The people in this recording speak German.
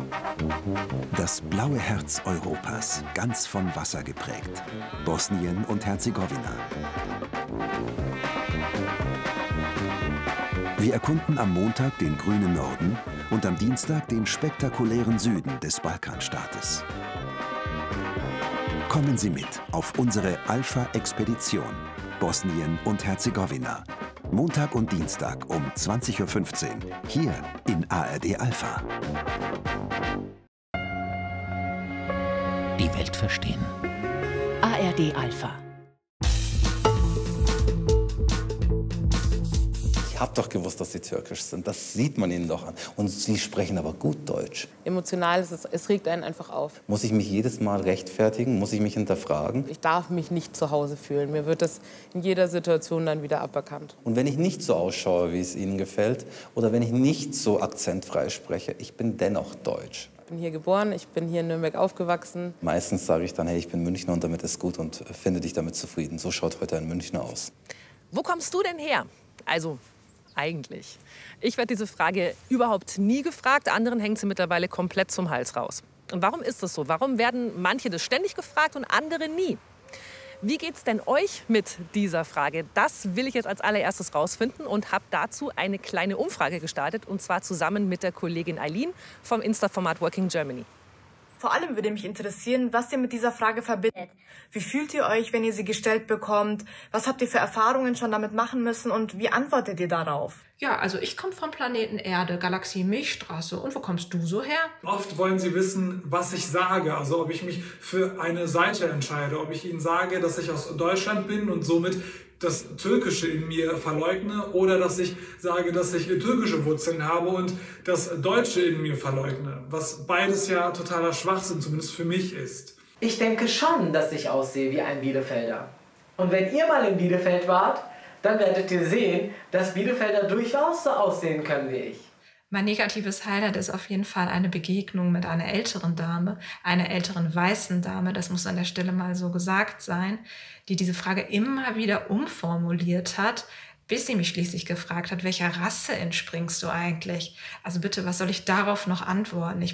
Das blaue Herz Europas, ganz von Wasser geprägt. Bosnien und Herzegowina. Wir erkunden am Montag den grünen Norden und am Dienstag den spektakulären Süden des Balkanstaates. Kommen Sie mit auf unsere Alpha-Expedition Bosnien und Herzegowina. Montag und Dienstag um 20:15 Uhr hier in ARD Alpha. Die Welt verstehen. ARD Alpha. Ich habe doch gewusst, dass Sie türkisch sind. Das sieht man Ihnen doch an. Und Sie sprechen aber gut Deutsch. Emotional ist es regt einen einfach auf. Muss ich mich jedes Mal rechtfertigen? Muss ich mich hinterfragen? Ich darf mich nicht zu Hause fühlen. Mir wird das in jeder Situation dann wieder aberkannt. Und wenn ich nicht so ausschaue, wie es Ihnen gefällt, oder wenn ich nicht so akzentfrei spreche, ich bin dennoch deutsch. Ich bin hier geboren, ich bin hier in Nürnberg aufgewachsen. Meistens sage ich dann, hey, ich bin Münchner und damit ist gut und finde dich damit zufrieden. So schaut heute ein Münchner aus. Wo kommst du denn her? Also eigentlich. Ich werde diese Frage überhaupt nie gefragt. Anderen hängt sie mittlerweile komplett zum Hals raus. Und warum ist das so? Warum werden manche das ständig gefragt und andere nie? Wie geht's denn euch mit dieser Frage? Das will ich jetzt als allererstes rausfinden und habe dazu eine kleine Umfrage gestartet. Und zwar zusammen mit der Kollegin Eileen vom Insta-Format Working Germany. Vor allem würde mich interessieren, was ihr mit dieser Frage verbindet. Wie fühlt ihr euch, wenn ihr sie gestellt bekommt? Was habt ihr für Erfahrungen schon damit machen müssen und wie antwortet ihr darauf? Ja, also ich komme vom Planeten Erde, Galaxie Milchstraße. Und wo kommst du so her? Oft wollen sie wissen, was ich sage, also ob ich mich für eine Seite entscheide, ob ich ihnen sage, dass ich aus Deutschland bin und somit das Türkische in mir verleugne oder dass ich sage, dass ich türkische Wurzeln habe und das Deutsche in mir verleugne, was beides ja totaler Schwachsinn, zumindest für mich ist. Ich denke schon, dass ich aussehe wie ein Bielefelder. Und wenn ihr mal in Bielefeld wart, dann werdet ihr sehen, dass Bielefelder durchaus so aussehen können wie ich. Mein negatives Highlight ist auf jeden Fall eine Begegnung mit einer älteren Dame, einer älteren weißen Dame, das muss an der Stelle mal so gesagt sein, die diese Frage immer wieder umformuliert hat, bis sie mich schließlich gefragt hat, welcher Rasse entspringst du eigentlich? Also bitte, was soll ich darauf noch antworten?